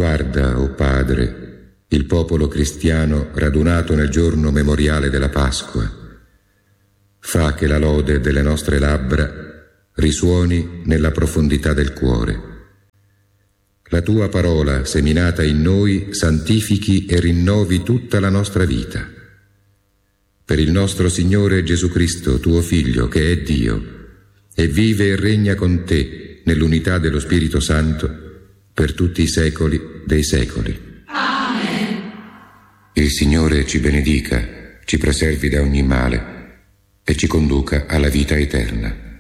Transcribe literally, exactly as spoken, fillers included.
Guarda, o Padre, il popolo cristiano radunato nel giorno memoriale della Pasqua. Fa che la lode delle nostre labbra risuoni nella profondità del cuore. La tua parola, seminata in noi, santifichi e rinnovi tutta la nostra vita. Per il nostro Signore Gesù Cristo, tuo Figlio, che è Dio, e vive e regna con te nell'unità dello Spirito Santo per tutti i secoli dei secoli. Amen. Il Signore ci benedica, ci preservi da ogni male e ci conduca alla vita eterna.